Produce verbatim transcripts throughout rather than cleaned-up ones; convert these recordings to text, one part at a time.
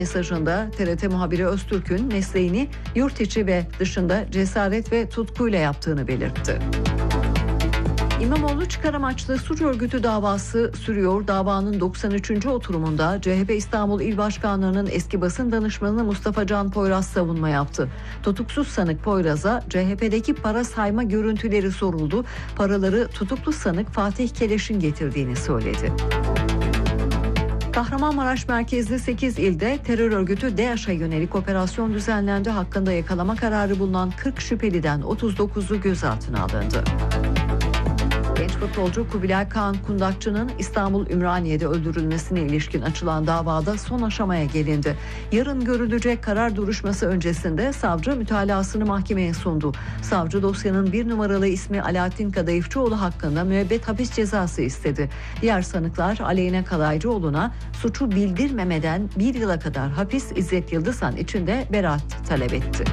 Mesajında T R T muhabiri Öztürk'ün mesleğini yurt içi ve dışında cesaret ve tutkuyla yaptığını belirtti. İmamoğlu çıkar amaçlı suç örgütü davası sürüyor. Davanın doksan üçüncü oturumunda C H P İstanbul İl Başkanlığı'nın eski basın danışmanı Mustafa Can Poyraz savunma yaptı. Tutuksuz sanık Poyraz'a C H P'deki para sayma görüntüleri soruldu. Paraları tutuklu sanık Fatih Keleş'in getirdiğini söyledi. Kahramanmaraş merkezli sekiz ilde terör örgütü DAEŞ'e yönelik operasyon düzenlendi. Hakkında yakalama kararı bulunan kırk şüpheliden otuz dokuzu gözaltına alındı. Genç futbolcu Kubilay Kaan Kundakçı'nın İstanbul Ümraniye'de öldürülmesine ilişkin açılan davada son aşamaya gelindi. Yarın görülecek karar duruşması öncesinde savcı mütalasını mahkemeye sundu. Savcı dosyanın bir numaralı ismi Alaaddin Kadayıfçıoğlu hakkında müebbet hapis cezası istedi. Diğer sanıklar Aleyna Kalaycıoğlu'na suçu bildirmemeden bir yıla kadar hapis, İzzet Yıldızhan için de beraat talep etti.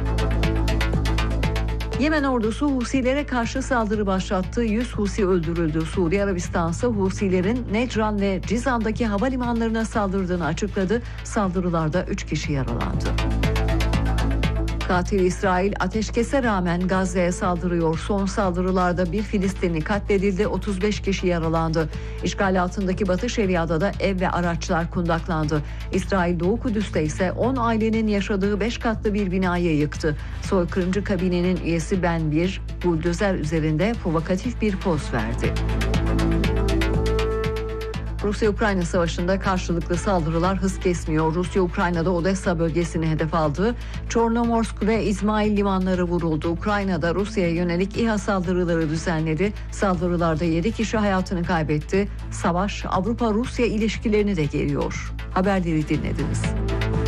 Yemen ordusu Husilere karşı saldırı başlattı. yüz Husi öldürüldü. Suudi Arabistan ise Husilerin Necran ve Cizan'daki havalimanlarına saldırdığını açıkladı. Saldırılarda üç kişi yaralandı. Katil İsrail ateşkese rağmen Gazze'ye saldırıyor. Son saldırılarda bir Filistinli katledildi, otuz beş kişi yaralandı. İşgal altındaki Batı Şeria'da da ev ve araçlar kundaklandı. İsrail Doğu Kudüs'te ise on ailenin yaşadığı beş katlı bir binayı yıktı. Soykırımcı kabinenin üyesi Ben Bir, buldozer üzerinde provokatif bir poz verdi. Rusya-Ukrayna savaşında karşılıklı saldırılar hız kesmiyor. Rusya Ukrayna'da Odessa bölgesini hedef aldı. Çornomorsk ve İzmail limanları vuruldu. Ukrayna'da Rusya'ya yönelik İHA saldırıları düzenledi. Saldırılarda yedi kişi hayatını kaybetti. Savaş Avrupa-Rusya ilişkilerini de geriyor. Haberleri dinlediniz.